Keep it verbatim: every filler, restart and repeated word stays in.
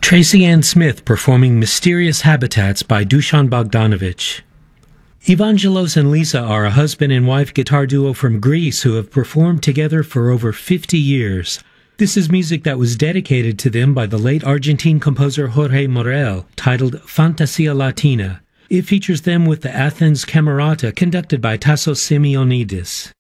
Tracy Ann Smith performing Mysterious Habitats by Dusan Bogdanovich. Evangelos and Lisa are a husband and wife guitar duo from Greece who have performed together for over fifty years. This is music that was dedicated to them by the late Argentine composer Jorge Morel, titled Fantasia Latina. It features them with the Athens Camerata conducted by Tassos Simeonidis.